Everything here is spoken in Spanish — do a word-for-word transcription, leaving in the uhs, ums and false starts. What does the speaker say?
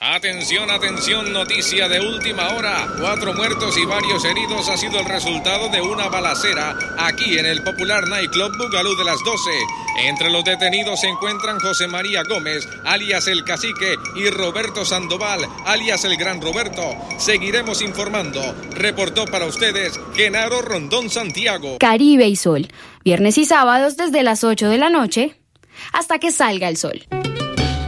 Atención, atención, noticia de última hora. Cuatro muertos y varios heridos ha sido el resultado de una balacera aquí en el popular nightclub Bugalú de las doce. Entre los detenidos se encuentran José María Gómez, alias El Cacique, y Roberto Sandoval, alias El Gran Roberto. Seguiremos informando. Reportó para ustedes Genaro Rondón Santiago. Caribe y Sol, viernes y sábados desde las ocho de la noche hasta que salga el sol.